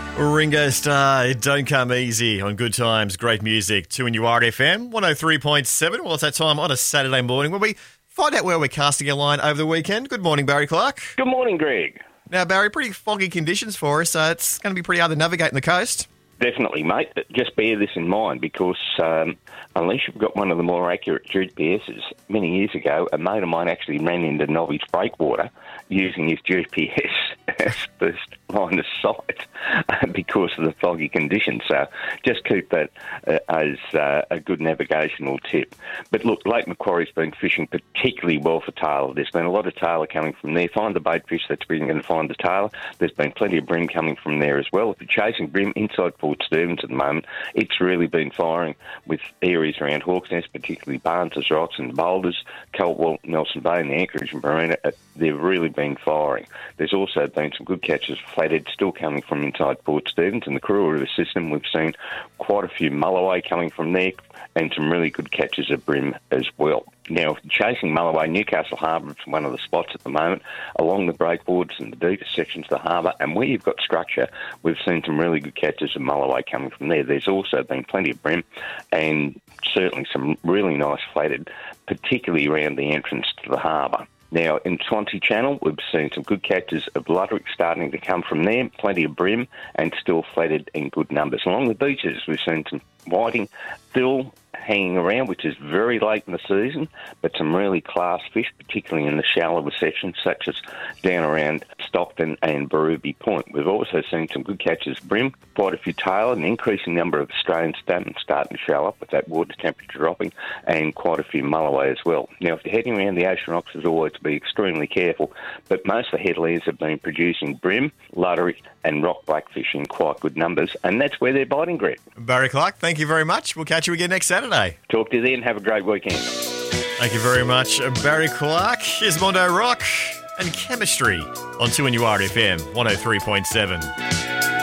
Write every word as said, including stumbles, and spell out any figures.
Ringo Starr, it don't come easy on Good Times, great music. Two in your R F M, one oh three point seven. Well, it's that time on a Saturday morning when we find out where we're casting a line over the weekend. Good morning, Barry Clark. Good morning, Greg. Now, Barry, pretty foggy conditions for us, so it's going to be pretty hard to navigate in the coast. Definitely, mate. But just bear this in mind because um, unless you've got one of the more accurate G P S's, many years ago, a mate of mine actually ran into Nobby's breakwater using his G P S as first line of sight because of the foggy conditions. So just keep that uh, as uh, a good navigational tip. But look, Lake Macquarie's been fishing particularly well for tailor. There's been a lot of tailor coming from there. Find the bait fish, that's where you're going to find the tailor. There's been plenty of bream coming from there as well. If you're chasing bream inside Port Stephens at the moment, it's really been firing with areas around Hawks Nest, particularly Barnes' Rocks and Boulders, Caldwell, Nelson Bay and the Anchorage and Marina. They've really been firing. There's also been some good catches of flathead still coming from inside Port Stephens and the Kooraga River system. We've seen quite a few mulloway coming from there and some really good catches of bream as well. Now, chasing mulloway, Newcastle Harbour is one of the spots at the moment, along the breakboards and the deepest sections of the harbour, and where you've got structure, we've seen some really good catches of mulloway coming from there. There's also been plenty of bream and certainly some really nice flathead, particularly around the entrance to the harbour. Now, in Swansea Channel, we've seen some good catches of luderick starting to come from there, plenty of bream, and still flathead in good numbers. Along the beaches, we've seen some whiting still hanging around, which is very late in the season, but some really class fish, particularly in the shallower sections, such as down around Stockton and Barubie Point. We've also seen some good catches of bream, quite a few tailor, an increasing number of Australian salmon starting to show up with that water temperature dropping, and quite a few mulloway as well. Now, if you're heading around the ocean rocks, as always, to be extremely careful, but most of the headlands have been producing bream, luderick, and rock blackfish in quite good numbers, and that's where they're biting, Greg. Barry Clark, thank you very much. We'll catch you again next Saturday. Talk to you then. Have a great weekend. Thank you very much, Barry Clark. Here's Mondo Rock and Chemistry on two N U R F M one oh three point seven.